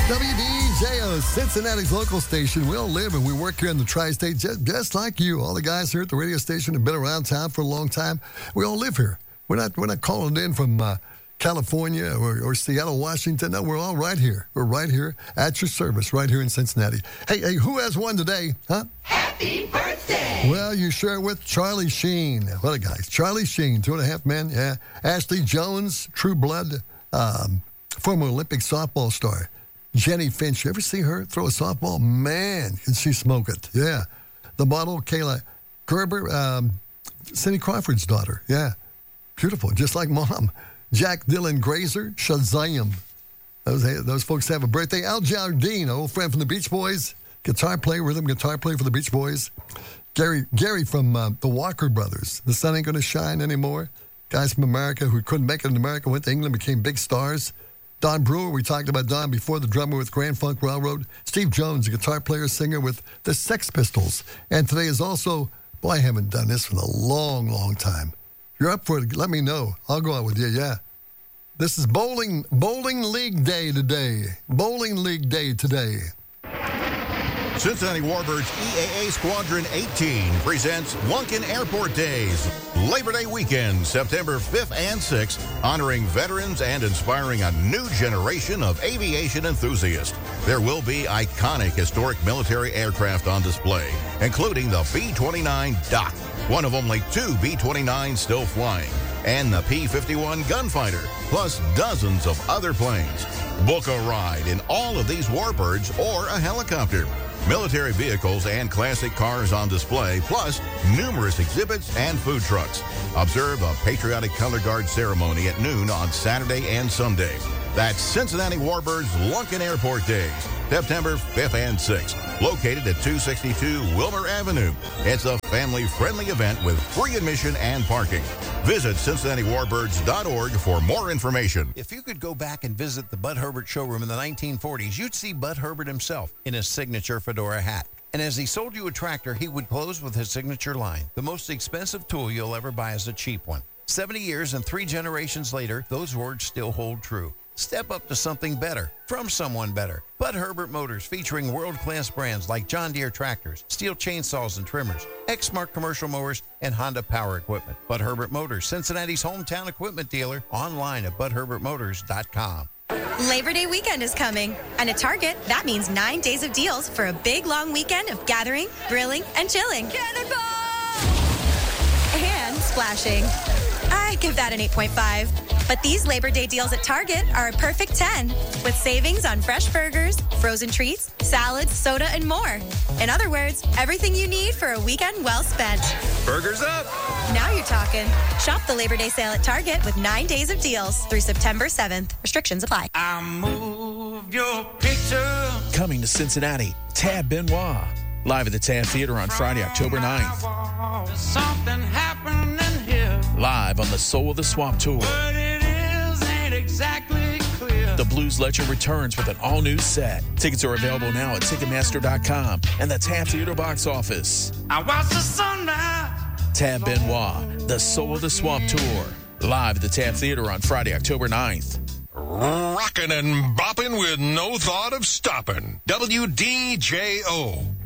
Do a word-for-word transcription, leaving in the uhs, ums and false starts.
W D J O, Cincinnati's local station. We all live and we work here in the tri-state just, just like you. All the guys here at the radio station have been around town for a long time. We all live here. We're not we're not calling in from uh, California or, or Seattle, Washington. No, we're all right here. We're right here at your service, right here in Cincinnati. Hey, hey, who has one today, huh? Happy birthday! Well, you share it with Charlie Sheen. What a guy. Charlie Sheen, Two and a Half Men, yeah. Ashley Jones, True Blood, um, former Olympic softball star. Jenny Finch, you ever see her throw a softball? Man, can she smoke it. Yeah. The model, Kayla Gerber, um, Cindy Crawford's daughter. Yeah. Beautiful, just like Mom. Jack Dylan Grazer, Shazam. Those, those folks have a birthday. Al Jardine, an old friend from the Beach Boys. Guitar player, rhythm guitar player for the Beach Boys. Gary Gary from uh, the Walker Brothers. The sun ain't going to shine anymore. Guys from America who couldn't make it in America, went to England, became big stars. Don Brewer, we talked about Don before, the drummer with Grand Funk Railroad. Steve Jones, a guitar player, singer with the Sex Pistols. And today is also, boy, I haven't done this for a long, long time. If you're up for it, let me know. I'll go out with you, yeah. This is Bowling Bowling League Day today. Bowling League Day today. Cincinnati Warbirds E A A Squadron eighteen presents Lunken Airport Days. Labor Day weekend, September fifth and sixth, honoring veterans and inspiring a new generation of aviation enthusiasts. There will be iconic historic military aircraft on display, including the B twenty-nine Doc, one of only two B twenty-nines still flying, and the P fifty-one Gunfighter, plus dozens of other planes. Book a ride in all of these Warbirds or a helicopter. Military vehicles and classic cars on display, plus numerous exhibits and food trucks. Observe a patriotic color guard ceremony at noon on Saturday and Sunday. That's Cincinnati Warbirds Lunken Airport Days, September fifth and sixth, located at two sixty-two Wilmer Avenue. It's a family-friendly event with free admission and parking. Visit Cincinnati Warbirds dot org for more information. If you could go back and visit the Bud Herbert showroom in the nineteen forties, you'd see Bud Herbert himself in his signature fedora hat. And as he sold you a tractor, he would close with his signature line. The most expensive tool you'll ever buy is a cheap one. seventy years and three generations later, those words still hold true. Step up to something better from someone better. Bud Herbert Motors, featuring world-class brands like John Deere tractors, Steel chainsaws and trimmers, Exmark commercial mowers, and Honda power equipment. Bud Herbert Motors, Cincinnati's hometown equipment dealer, online at bud herbert motors dot com. Labor Day weekend is coming, and at Target, that means nine days of deals for a big, long weekend of gathering, grilling, and chilling. Cannonball! And splashing. I give that an eight point five. But these Labor Day deals at Target are a perfect ten, with savings on fresh burgers, frozen treats, salads, soda, and more. In other words, everything you need for a weekend well spent. Burgers up! Now you're talking. Shop the Labor Day sale at Target with nine days of deals through September seventh. Restrictions apply. I moved your picture. Coming to Cincinnati, Tab Benoit. Live at the Tab Theater on Friday, October ninth. Something happening here. Live on the Soul of the Swamp Tour. But it is ain't exactly clear. The Blues Legend returns with an all-new set. Tickets are available now at Ticketmaster dot com and the Tab Theater box office. I watch the sunrise. Tab Benoit, the Soul of the Swamp Tour. Live at the Tab Theater on Friday, October ninth. Rockin' and bopping with no thought of stopping. W D J O.